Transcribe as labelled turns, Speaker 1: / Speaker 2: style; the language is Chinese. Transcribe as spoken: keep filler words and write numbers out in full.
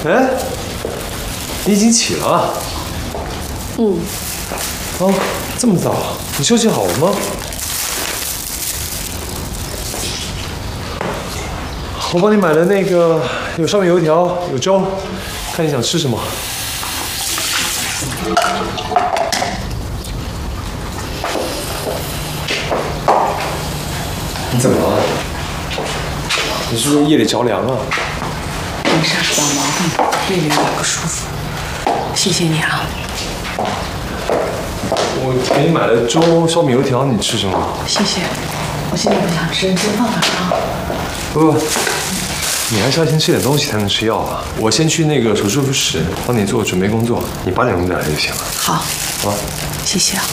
Speaker 1: 哎，你已经起了啊？
Speaker 2: 嗯。
Speaker 1: 哦，这么早，你休息好了吗？我帮你买了那个，有烧饼、油条，有粥，看你想吃什么。你怎么了？你是不是夜里着凉啊？
Speaker 2: 没事，小毛病，胃里有点不舒服。谢谢你啊。
Speaker 1: 我给你买了粥、烧饼、油条，你吃什么？
Speaker 2: 谢谢，我现在不想吃，你先放哪啊？
Speaker 1: 不不，你还是要先吃点东西才能吃药啊。我先去那个手术室帮你做准备工作，你八点钟再来就行了。
Speaker 2: 好，
Speaker 1: 好吧？
Speaker 2: 谢谢啊。